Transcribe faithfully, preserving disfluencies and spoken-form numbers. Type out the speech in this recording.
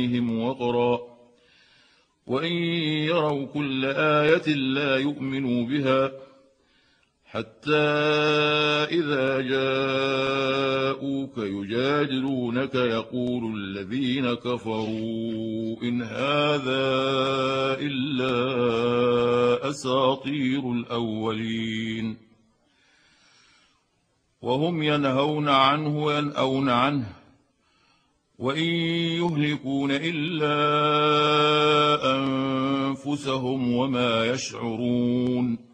وقرا وإن يروا كل آية لا يؤمنوا بها حتى إذا جاءوك يجادلونك يقول الذين كفروا إن هذا إلا أساطير الأولين وهم ينهون عنه وينأون عنه وإن يهلكون إلا أنفسهم وما يشعرون